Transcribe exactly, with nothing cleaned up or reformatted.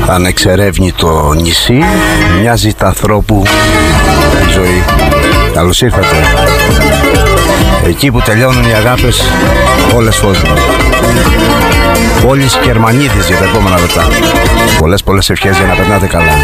ανεξερεύνητο νησί, μοιάζει τα ανθρώπου η ζωή. Καλώς ήρθατε. Εκεί που τελειώνουν οι αγάπες όλες φως. Πόλης Κερμανίδης για τα επόμενα λεπτά. Πολλές πολλές ευχές για να περνάτε καλά.